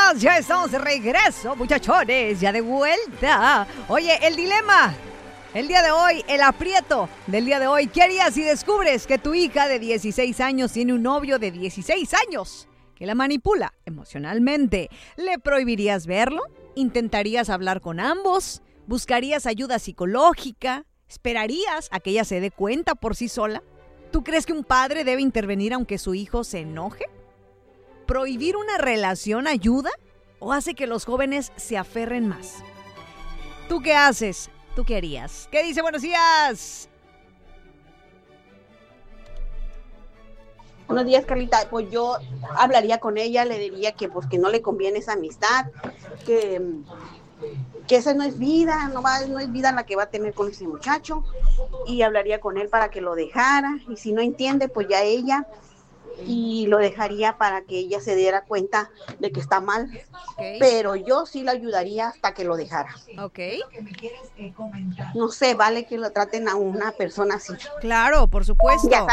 días, ya estamos de regreso, muchachones, ya de vuelta. Oye, el dilema, el día de hoy, el aprieto del día de hoy. ¿Qué harías si descubres que tu hija de 16 años tiene un novio de 16 años que la manipula emocionalmente? ¿Le prohibirías verlo? ¿Intentarías hablar con ambos? ¿Buscarías ayuda psicológica? ¿Esperarías a que ella se dé cuenta por sí sola? ¿Tú crees que un padre debe intervenir aunque su hijo se enoje? ¿Prohibir una relación ayuda o hace que los jóvenes se aferren más? ¿Tú qué haces? ¿Tú qué harías? ¿Qué dice? Buenos días. Buenos días, Carlita. Pues yo hablaría con ella, le diría que pues que no le conviene esa amistad, que esa no es vida, no es vida la que va a tener con ese muchacho, y hablaría con él para que lo dejara, y si no entiende, pues ya ella, y lo dejaría para que ella se diera cuenta de que está mal, pero yo sí la ayudaría hasta que lo dejara. No sé, vale que lo traten a una persona así. Claro, por supuesto. Ya